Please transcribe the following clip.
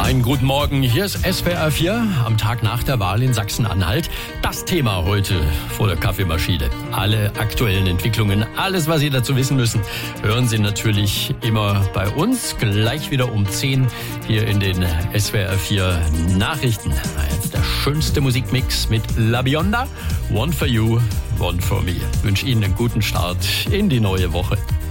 Einen guten Morgen, hier ist SWR 4 am Tag nach der Wahl in Sachsen-Anhalt. Das Thema heute vor der Kaffeemaschine. Alle aktuellen Entwicklungen, alles, was Sie dazu wissen müssen, hören Sie natürlich immer bei uns. Gleich wieder um 10 hier in den SWR 4 Nachrichten. Jetzt der schönste Musikmix mit La Bionda. One for you, one for me. Ich wünsche Ihnen einen guten Start in die neue Woche.